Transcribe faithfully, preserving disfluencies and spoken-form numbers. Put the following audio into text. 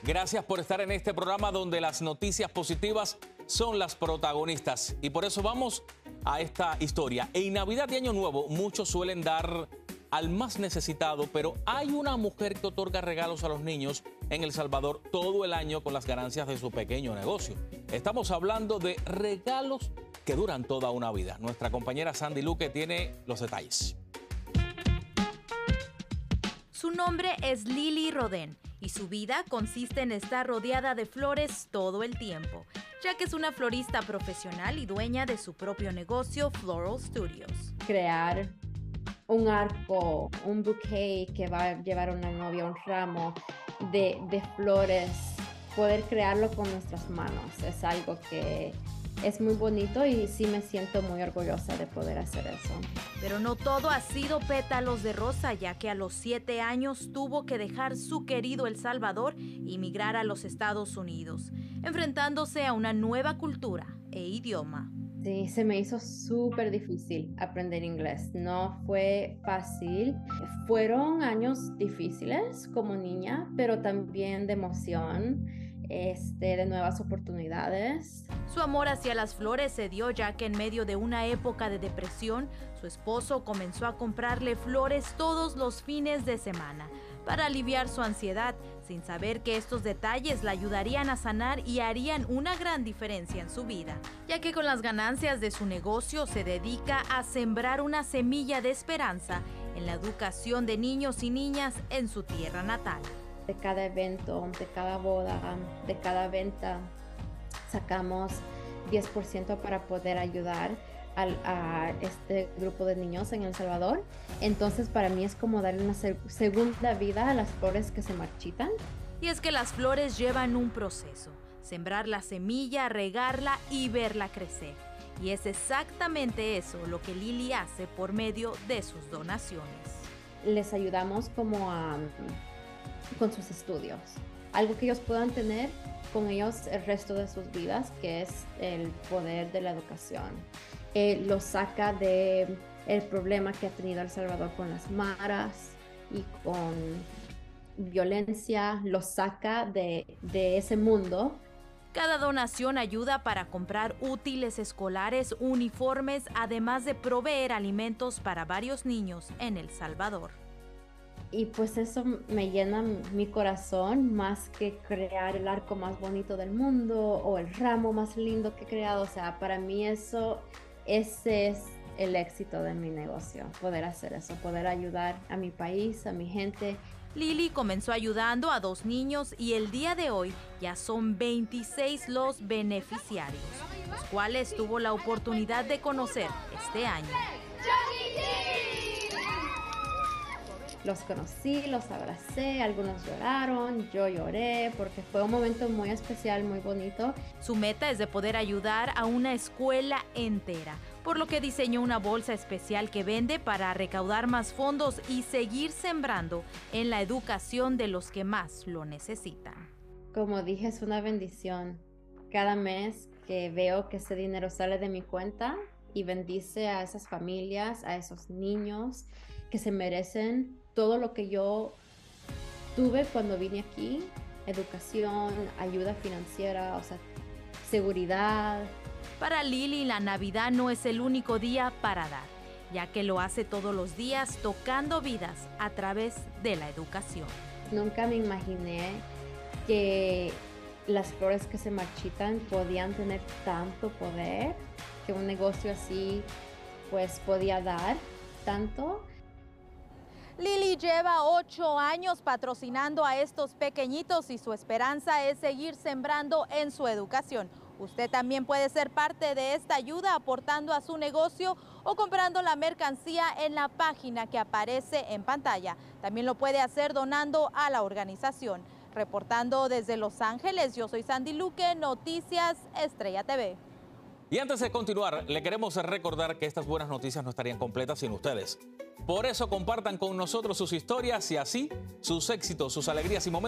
Gracias por estar en este programa donde las noticias positivas son las protagonistas. Y por eso vamos a esta historia. En Navidad y Año Nuevo muchos suelen dar al más necesitado, pero hay una mujer que otorga regalos a los niños en El Salvador todo el año con las ganancias de su pequeño negocio. Estamos hablando de regalos que duran toda una vida. Nuestra compañera Sandy Luque tiene los detalles. Su nombre es Lily Rodén y su vida consiste en estar rodeada de flores todo el tiempo, ya que es una florista profesional y dueña de su propio negocio Floral Studios. Crear un arco, un bouquet que va a llevar a una novia, un ramo de, de flores, poder crearlo con nuestras manos es algo que es muy bonito y sí me siento muy orgullosa de poder hacer eso. Pero no todo ha sido pétalos de rosa, ya que a los siete años tuvo que dejar su querido El Salvador y migrar a los Estados Unidos, enfrentándose a una nueva cultura e idioma. Sí, se me hizo súper difícil aprender inglés. No fue fácil. Fueron años difíciles como niña, pero también de emoción, este, de nuevas oportunidades. Su amor hacia las flores se dio ya que en medio de una época de depresión, su esposo comenzó a comprarle flores todos los fines de semana para aliviar su ansiedad, sin saber que estos detalles la ayudarían a sanar y harían una gran diferencia en su vida, ya que con las ganancias de su negocio se dedica a sembrar una semilla de esperanza en la educación de niños y niñas en su tierra natal. De cada evento, de cada boda, de cada venta, sacamos diez por ciento para poder ayudar Al, a este grupo de niños en El Salvador. Entonces para mí es como darle una seg- segunda vida a las flores que se marchitan. Y es que las flores llevan un proceso: sembrar la semilla, regarla y verla crecer. Y es exactamente eso lo que Lily hace por medio de sus donaciones. Les ayudamos como a, con sus estudios, algo que ellos puedan tener con ellos el resto de sus vidas, que es el poder de la educación. Eh, lo saca de el problema que ha tenido El Salvador con las maras y con violencia, lo saca de, de ese mundo. Cada donación ayuda para comprar útiles escolares, uniformes, además de proveer alimentos para varios niños en El Salvador. Y pues eso me llena mi corazón más que crear el arco más bonito del mundo o el ramo más lindo que he creado. O sea, para mí eso... Ese es el éxito de mi negocio, poder hacer eso, poder ayudar a mi país, a mi gente. Lily comenzó ayudando a dos niños y el día de hoy ya son veintiséis los beneficiarios, los cuales tuvo la oportunidad de conocer este año. Los conocí, los abracé, algunos lloraron, yo lloré porque fue un momento muy especial, muy bonito. Su meta es de poder ayudar a una escuela entera, por lo que diseñó una bolsa especial que vende para recaudar más fondos y seguir sembrando en la educación de los que más lo necesitan. Como dije, es una bendición. Cada mes que veo que ese dinero sale de mi cuenta y bendice a esas familias, a esos niños que se merecen todo lo que yo tuve cuando vine aquí: educación, ayuda financiera, o sea, seguridad. Para Lily, la Navidad no es el único día para dar, ya que lo hace todos los días tocando vidas a través de la educación. Nunca me imaginé que las flores que se marchitan podían tener tanto poder, que un negocio así pues podía dar tanto. Lily lleva ocho años patrocinando a estos pequeñitos y su esperanza es seguir sembrando en su educación. Usted también puede ser parte de esta ayuda aportando a su negocio o comprando la mercancía en la página que aparece en pantalla. También lo puede hacer donando a la organización. Reportando desde Los Ángeles, yo soy Sandy Luque, Noticias Estrella T V. Y antes de continuar, le queremos recordar que estas buenas noticias no estarían completas sin ustedes. Por eso compartan con nosotros sus historias y así sus éxitos, sus alegrías y momentos.